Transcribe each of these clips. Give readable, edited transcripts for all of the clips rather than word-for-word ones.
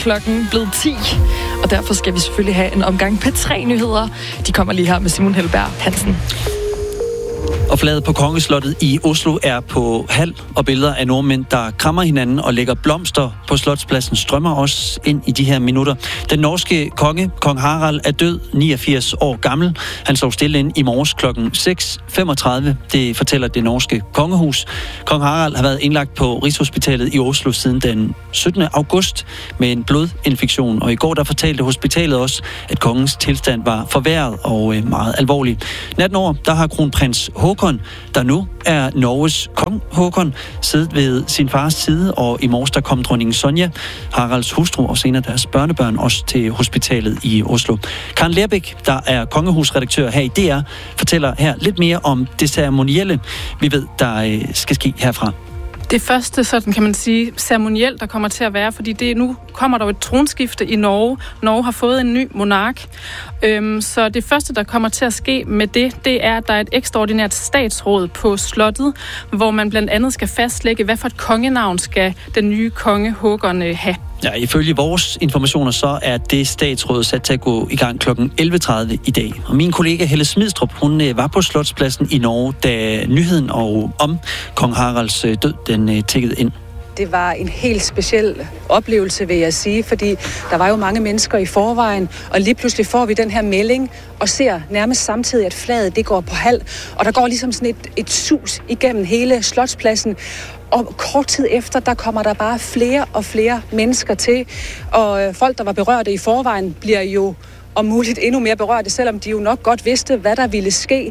klokken blevet 10, og derfor skal vi selvfølgelig have en omgang P3-nyheder. De kommer lige her med Simon Helberg Hansen. Og flaget på Kongeslottet i Oslo er på halv, og billeder af nordmænd, der krammer hinanden og lægger blomster på Slotspladsen, strømmer også ind i de her minutter. Den norske konge, kong Harald, er død, 89 år gammel. Han sov stille ind i morges klokken 6.35. Det fortæller det norske kongehus. Kong Harald har været indlagt på Rigshospitalet i Oslo siden den 17. august med en blodinfektion. Og i går der fortalte hospitalet også, at kongens tilstand var forværret og meget alvorlig. Natten over, der har kronprins Håkon, der nu er Norges kong Håkon, siddet ved sin fars side, og i morges der kom dronningen Sonja, Haralds hustru og senere deres børnebørn, også til hospitalet i Oslo. Karen Lerbæk, der er kongehusredaktør her i DR, fortæller her lidt mere om det ceremonielle, vi ved, der skal ske herfra. Det første, sådan kan man sige, ceremonielt, der kommer til at være, fordi nu kommer der jo et tronskifte i Norge. Norge har fået en ny monark. Så det første, der kommer til at ske med det er, at der er et ekstraordinært statsråd på slottet, hvor man blandt andet skal fastlægge, hvad for et kongenavn skal den nye konge Håkon have. Ja, ifølge vores informationer, så er det statsråd sat til at gå i gang kl. 11.30 i dag. Og min kollega Helle Smidstrup, hun var på Slotspladsen i Norge, da nyheden om kong Haralds død, den tikkede ind. Det var en helt speciel oplevelse, vil jeg sige, fordi der var jo mange mennesker i forvejen, og lige pludselig får vi den her melding, og ser nærmest samtidig, at flaget det går på halv, og der går ligesom sådan et sus igennem hele Slotspladsen, og kort tid efter, der kommer der bare flere og flere mennesker til, og folk, der var berørte i forvejen, bliver jo om muligt endnu mere berørte, selvom de jo nok godt vidste, hvad der ville ske,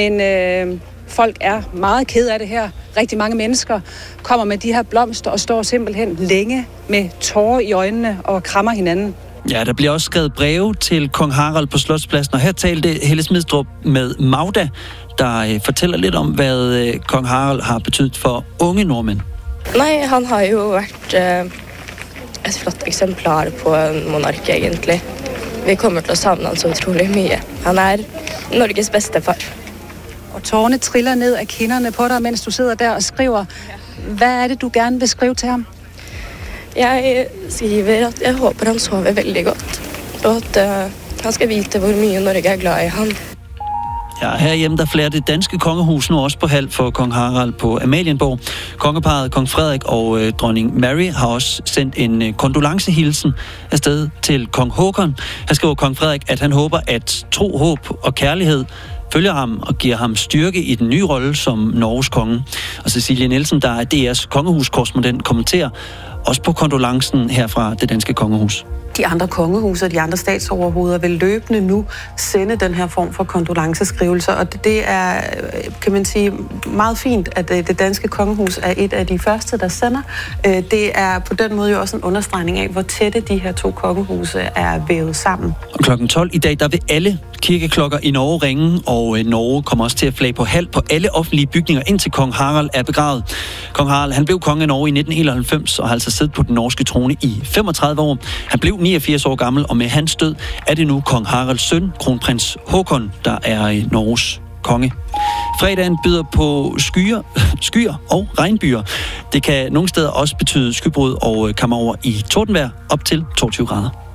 men folk er meget ked af det her. Rigtig mange mennesker kommer med de her blomster og står simpelthen længe med tårer i øjnene og krammer hinanden. Ja, der bliver også skrevet breve til kong Harald på Slotspladsen, og her talte Helle Smidstrup med Magda, der fortæller lidt om, hvad kong Harald har betydet for unge nordmænd. Nej, han har jo været et flot eksemplar på en monark egentlig. Vi kommer til at savne han så utrolig mye. Han er Norges bedste far. Og tårerne triller ned af kinderne på dig, mens du sidder der og skriver. Hvad er det, du gerne vil skrive til ham? Jeg skriver, at jeg håber, han sover veldig godt. Og at han skal vite, hvor mye Norge er glad i ham. Ja, herhjemme der flager det danske kongehus nu også på halv for kong Harald på Amalienborg. Kongeparret, kong Frederik og dronning Mary har også sendt en kondolencehilsen afsted til kong Håkon. Her skriver kong Frederik, at han håber, at tro, håb og kærlighed følger ham og giver ham styrke i den nye rolle som Norges konge. Og Cecilie Nielsen, der er DR's kongehuskorrespondent, kommenterer også på kondolencen her fra det danske kongehus. De andre kongehuse og de andre statsoverhoveder vil løbende nu sende den her form for kondolenceskrivelser, og det er, kan man sige, meget fint, at det danske kongehus er et af de første, der sender. Det er på den måde jo også en understregning af, hvor tætte de her to kongehuse er vævet sammen. Og klokken 12 i dag, der vil alle kirkeklokker i Norge ringe, og Norge kommer også til at flage på halv på alle offentlige bygninger, indtil kong Harald er begravet. Kong Harald, han blev konge af Norge i 1991 og har altså siddet på den norske trone i 35 år. Han blev 89 år gammel, og med hans død er det nu kong Haralds søn, kronprins Håkon, der er Norges konge. Fredagen byder på skyer og regnbyer. Det kan nogle steder også betyde skybrud og kammer over i tordenvejr op til 22 grader.